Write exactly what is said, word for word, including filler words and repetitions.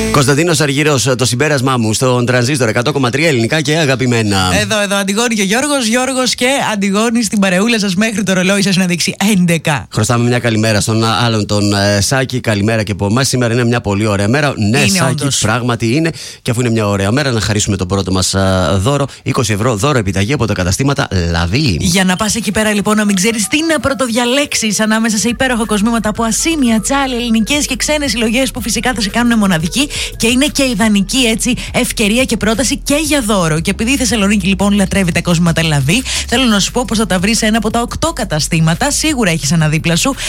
Κωνσταντίνος Αργυρός, το συμπέρασμά μου στον Τρανζίστορ εκατό κόμμα τρία ελληνικά και αγαπημένα. Εδώ, εδώ, Αντιγόνη και Γιώργος. Γιώργος και Αντιγόνη στην παρεούλα σας μέχρι το ρολόι σας να δείξει έντεκα. Χρωστάμε μια καλημέρα στον άλλον τον ε, Σάκη. Καλημέρα και από εμάς. Σήμερα είναι μια πολύ ωραία μέρα. Ναι, είναι, Σάκη, όντως. πράγματι είναι. Και αφού είναι μια ωραία μέρα, να χαρίσουμε το πρώτο μας ε, δώρο. είκοσι ευρώ δώρο επιταγή από τα καταστήματα Λαβή. Για να πας εκεί πέρα, λοιπόν, να μην ξέρεις τι να πρωτοδιαλέξεις ανάμεσα σε υπέροχα κοσμήματα από ασήμια, τσάλι, ελληνικές και ξένες συλλογές που φυσικά θα σε κάνουν μοναδική και είναι και ιδανική έτσι ευκαιρία και πρόταση και για δώρο. Και επειδή η Θεσσαλονίκη λοιπόν λατρεύει τα κοσμήματα Λαβή, θέλω να σου πω πως θα τα βρεις σε ένα από τα οκτώ καταστήματα. Σίγουρα έχεις ένα δίπλα σου.